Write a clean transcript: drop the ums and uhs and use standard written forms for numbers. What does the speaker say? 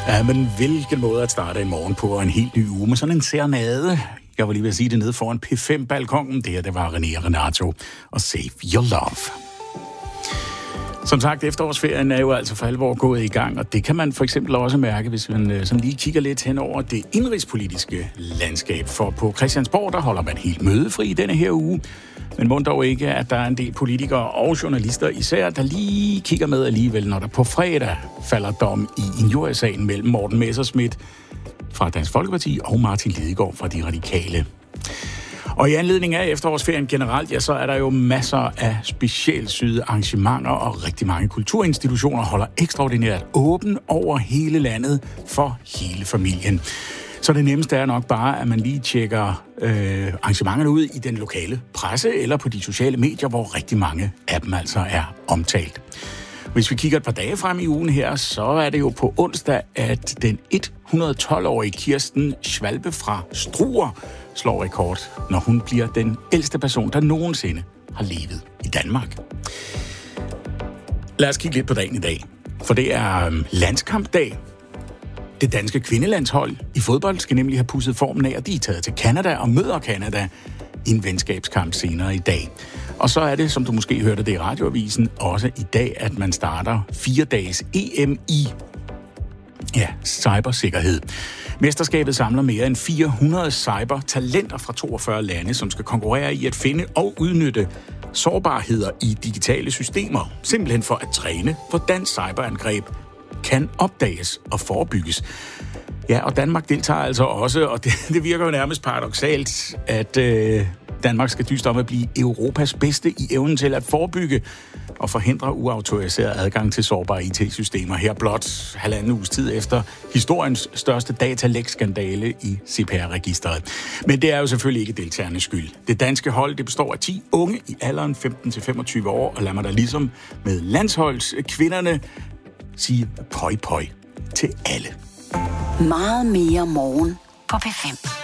Ja, men hvilken måde at starte en morgen på en helt ny uge med sådan en serenade. Jeg var lige ved at sige det nede foran P5-balkongen. Det var René Renato og Save Your Love. Som sagt, efterårsferien er jo altså for alvor gået i gang, og det kan man for eksempel også mærke, hvis man sådan lige kigger lidt hen over det indrigspolitiske landskab. For på Christiansborg, der holder man helt mødefri denne her uge. Men må dog ikke, at der er en del politikere og journalister især, der lige kigger med alligevel, når der på fredag falder dom i injuriesagen mellem Morten Messerschmidt fra Dansk Folkeparti og Martin Lidegaard fra De Radikale. Og i anledning af efterårsferien generelt, ja, så er der jo masser af specialsyede arrangementer, og rigtig mange kulturinstitutioner holder ekstraordinært åben over hele landet for hele familien. Så det nemmeste er nok bare, at man lige tjekker arrangementerne ud i den lokale presse eller på de sociale medier, hvor rigtig mange af dem altså er omtalt. Hvis vi kigger et par dage frem i ugen her, så er det jo på onsdag, at den 112-årige Kirsten Schwalbe fra Struer slår rekord, når hun bliver den ældste person, der nogensinde har levet i Danmark. Lad os kigge lidt på dagen i dag, for det er landskampdag. Det danske kvindelandshold i fodbold skal nemlig have pudset formen af, og de er taget til Canada og møder Canada i en venskabskamp senere i dag. Og så er det, som du måske hørte det i radioavisen, også i dag, at man starter 4-dages EM i cybersikkerhed. Mesterskabet samler mere end 400 cybertalenter fra 42 lande, som skal konkurrere i at finde og udnytte sårbarheder i digitale systemer. Simpelthen for at træne, hvordan cyberangreb kan opdages og forebygges. Ja, og Danmark deltager altså også, og det virker jo nærmest paradoksalt, at Danmark skal dyste om at blive Europas bedste i evnen til at forebygge og forhindre uautoriseret adgang til sårbare IT-systemer. Her blot 1,5 uges tid efter historiens største datalæk-skandale i CPR-registeret. Men det er jo selvfølgelig ikke deltagernes skyld. Det danske hold, det består af 10 unge i alderen 15-25 år, og lad mig da ligesom med landsholdskvinderne sige pøj pøj til alle. Meget mere morgen på P5.